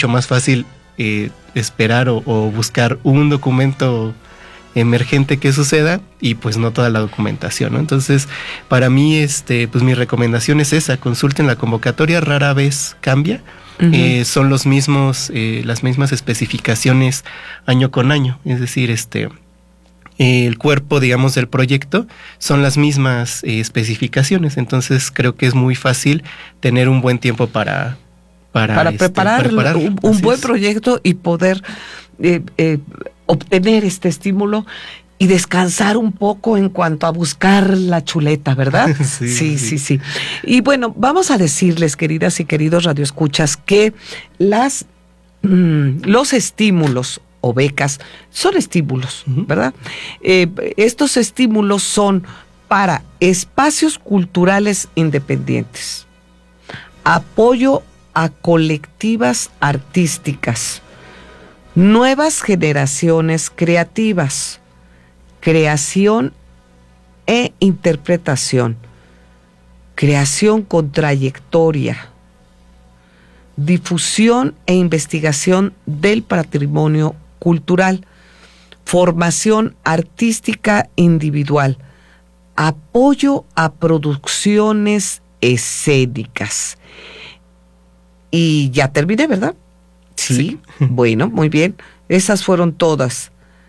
mucho más fácil esperar o buscar un documento emergente que suceda y pues no toda la documentación, ¿no? Entonces, para mí, pues mi recomendación es esa: consulten la convocatoria, rara vez cambia. Son los mismos, las mismas especificaciones año con año, es decir, el cuerpo, digamos, del proyecto son las mismas especificaciones. Entonces creo que es muy fácil tener un buen tiempo para preparar un buen proyecto y poder obtener este estímulo y descansar un poco en cuanto a buscar la chuleta, ¿verdad? Sí. Y bueno, vamos a decirles, queridas y queridos radioescuchas, que los estímulos o becas son estímulos, ¿verdad? Estos estímulos son para espacios culturales independientes, apoyo a colectivas artísticas, nuevas generaciones creativas, creación e interpretación, creación con trayectoria, difusión e investigación del patrimonio cultural, formación artística individual, apoyo a producciones escénicas. Y ya terminé, ¿verdad? Sí. Bueno, muy bien. Esas fueron todas.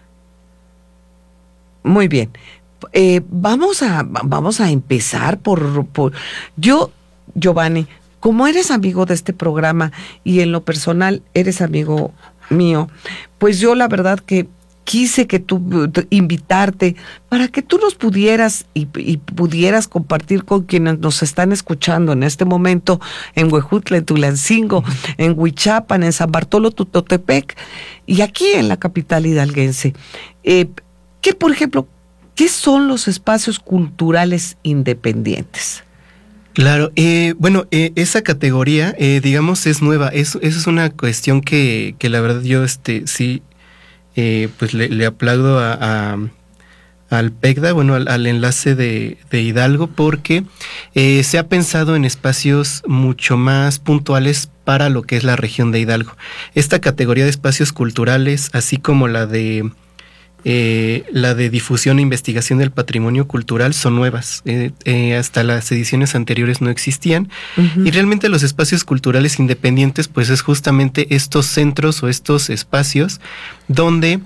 Muy bien. Vamos a empezar por yo, Giovanni, como eres amigo de este programa y en lo personal eres amigo mío, pues yo la verdad que quise invitarte para que tú nos pudieras y pudieras compartir con quienes nos están escuchando en este momento en Huejutla, en Tulancingo, en Huichapan, en San Bartolo Tutotepec y aquí en la capital hidalguense. Por ejemplo, ¿qué son los espacios culturales independientes? Claro, esa categoría, digamos, es nueva. Eso es una cuestión que la verdad yo sí, pues le aplaudo al PECDA, al enlace de Hidalgo, porque se ha pensado en espacios mucho más puntuales para lo que es la región de Hidalgo. Esta categoría de espacios culturales, así como la de difusión e investigación del patrimonio cultural, son nuevas. Hasta las ediciones anteriores no existían. Y realmente los espacios culturales independientes, pues es justamente estos centros o estos espacios donde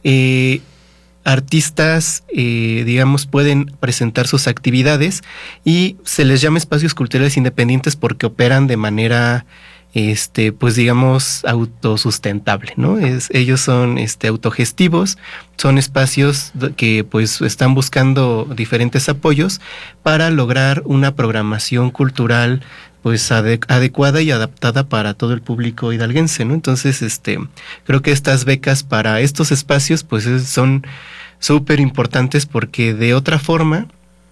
artistas, digamos, pueden presentar sus actividades y se les llama espacios culturales independientes porque operan de manera pues digamos autosustentable, ¿no? Ellos son autogestivos, son espacios que pues están buscando diferentes apoyos para lograr una programación cultural pues adecuada y adaptada para todo el público hidalguense, ¿no? Entonces, creo que estas becas para estos espacios pues son súper importantes porque de otra forma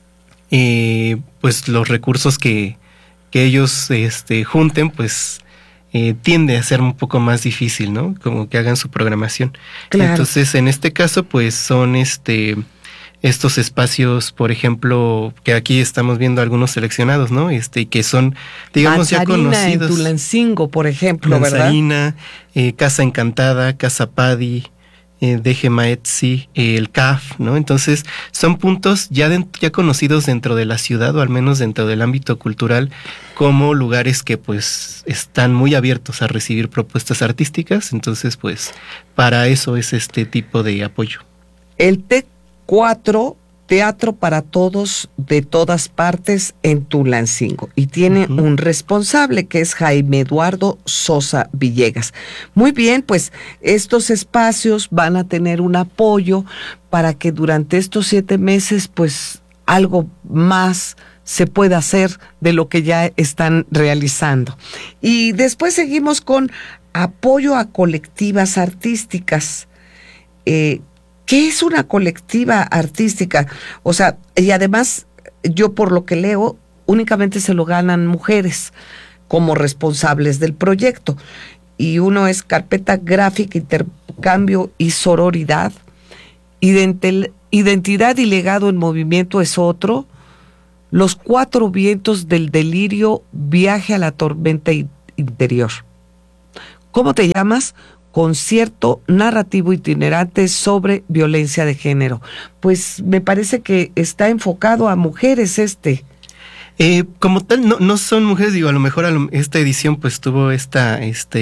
pues los recursos que ellos junten pues tiende a ser un poco más difícil, ¿no? Como que hagan su programación. Claro. Entonces, en este caso, pues son estos espacios, por ejemplo, que aquí estamos viendo algunos seleccionados, ¿no? Que son, digamos, Manzarina, ya conocidos. En Tulancingo, por ejemplo, Manzarina, ¿verdad? Casa Encantada, Casa Padi, Deje Maetsi, el CAF, ¿no? Entonces, son puntos ya conocidos dentro de la ciudad, o al menos dentro del ámbito cultural, como lugares que pues están muy abiertos a recibir propuestas artísticas. Entonces, pues, para eso es este tipo de apoyo. El T4, Teatro para Todos, de todas partes, en Tulancingo, y tiene un responsable que es Jaime Eduardo Sosa Villegas. Muy bien, pues estos espacios van a tener un apoyo para que durante estos 7 meses pues algo más se pueda hacer de lo que ya están realizando. Y después seguimos con apoyo a colectivas artísticas. ¿Qué es una colectiva artística? O sea, y además, yo por lo que leo, únicamente se lo ganan mujeres como responsables del proyecto. Y uno es carpeta gráfica, intercambio y sororidad. Identidad y legado en movimiento es otro. Los 4 vientos del delirio, viaje a la tormenta interior. ¿Cómo te llamas? Concierto narrativo itinerante sobre violencia de género. Pues me parece que está enfocado a mujeres Como tal, no son mujeres, digo, a lo mejor esta edición pues tuvo esta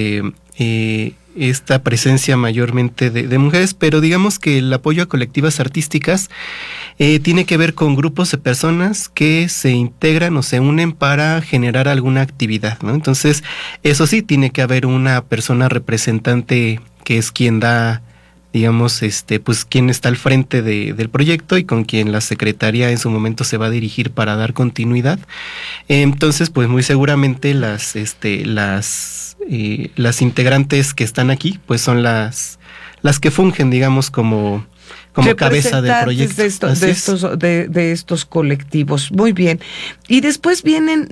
presencia mayormente de mujeres, pero digamos que el apoyo a colectivas artísticas tiene que ver con grupos de personas que se integran o se unen para generar alguna actividad, ¿no? Entonces, eso sí, tiene que haber una persona representante que es quien da, digamos, pues quien está al frente del proyecto y con quien la secretaría en su momento se va a dirigir para dar continuidad. Entonces, pues muy seguramente las integrantes que están aquí, pues son las que fungen, digamos, como cabeza del proyecto. De estos colectivos. Muy bien. Y después vienen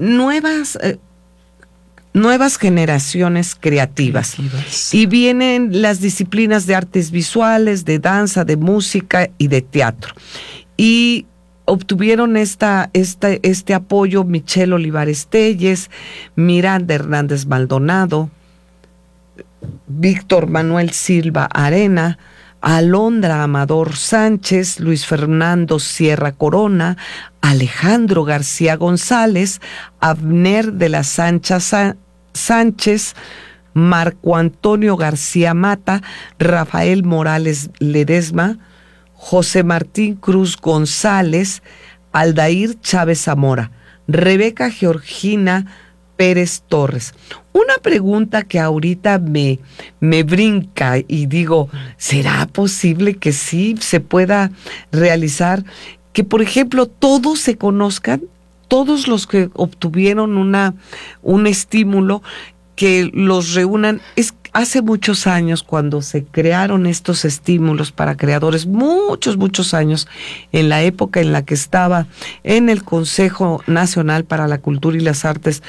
nuevas generaciones creativas. Y vienen las disciplinas de artes visuales, de danza, de música y de teatro. Y obtuvieron este apoyo Michelle Olivares Telles, Miranda Hernández Maldonado, Víctor Manuel Silva Arena, Alondra Amador Sánchez, Luis Fernando Sierra Corona, Alejandro García González, Abner de la Sánchez, Marco Antonio García Mata, Rafael Morales Ledesma, José Martín Cruz González, Aldair Chávez Zamora, Rebeca Georgina Pérez Torres. Una pregunta que ahorita me brinca y digo, ¿será posible que sí se pueda realizar? Que, por ejemplo, todos se conozcan, todos los que obtuvieron un estímulo, que los reúnan. Hace muchos años, cuando se crearon estos estímulos para creadores, muchos años, en la época en la que estaba en el Consejo Nacional para la Cultura y las Artes,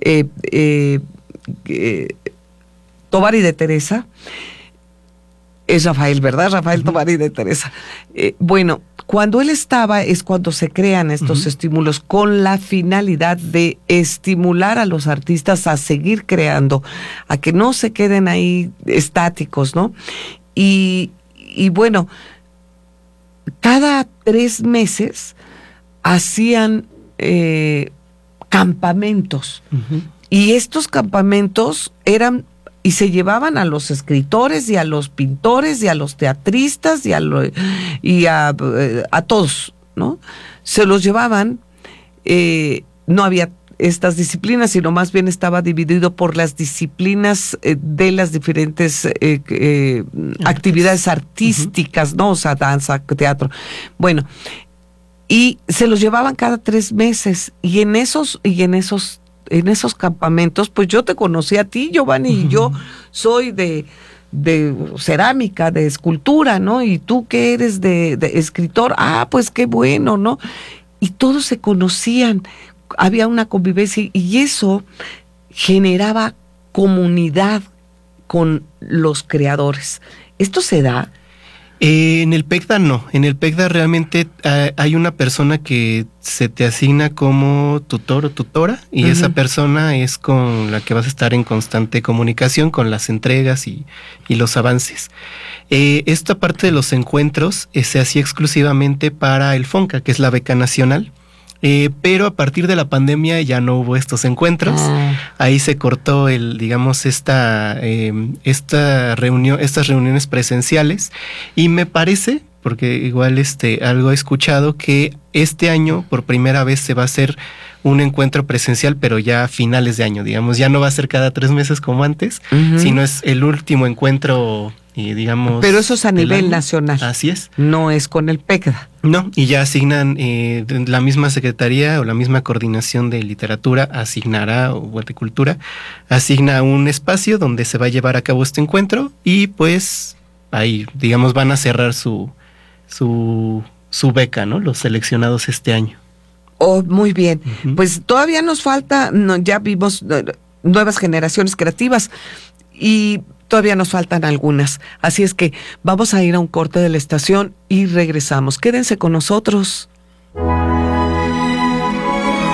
Tovar y de Teresa, es Rafael, ¿verdad? Rafael Tovar y de Teresa. Bueno, cuando él estaba es cuando se crean estos estímulos con la finalidad de estimular a los artistas a seguir creando, a que no se queden ahí estáticos, ¿no? Y bueno, cada 3 meses hacían campamentos. Y estos campamentos eran y se llevaban a los escritores y a los pintores y a los teatristas y a todos, ¿no? Se los llevaban, no había estas disciplinas, sino más bien estaba dividido por las disciplinas de las diferentes actividades artísticas, ¿no? O sea, danza, teatro. Bueno, y se los llevaban cada 3 meses, y en esos campamentos, pues yo te conocí a ti, Giovanni, y yo soy de cerámica, de escultura, ¿no? Y tú que eres de escritor, pues qué bueno, ¿no? Y todos se conocían, había una convivencia, y eso generaba comunidad con los creadores. ¿Esto se da? En el PECDA no. En el PECDA realmente hay una persona que se te asigna como tutor o tutora, y esa persona es con la que vas a estar en constante comunicación con las entregas y los avances. Esta parte de los encuentros se hacía exclusivamente para el FONCA, que es la beca nacional. Pero a partir de la pandemia ya no hubo estos encuentros. Ahí se cortó estas reuniones presenciales, y me parece, porque igual algo he escuchado, que este año por primera vez se va a hacer un encuentro presencial, pero ya a finales de año, digamos, ya no va a ser cada 3 meses como antes, sino es el último encuentro, digamos. Pero eso es a nivel nacional. Así es. No es con el PECDA. No, y ya asignan, la misma secretaría o la misma coordinación de literatura asignará, o de cultura, asigna un espacio donde se va a llevar a cabo este encuentro, y pues ahí, digamos, van a cerrar su beca, ¿no? Los seleccionados este año. Oh, muy bien. Pues todavía nos falta, ya vimos nuevas generaciones creativas, y todavía nos faltan algunas. Así es que vamos a ir a un corte de la estación y regresamos. Quédense con nosotros.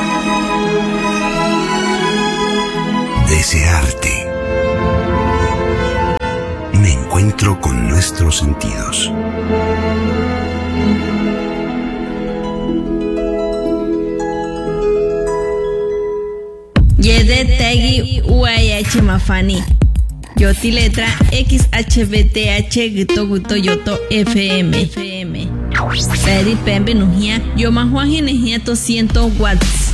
Desearte. teatro con nuestros sentidos. Yedetegi UAH Mafani. Yoti letra XHBTH Gito Guto Yoto FM. Peri Pembe Nujia. Yo Mahuaji Nejia 200 watts.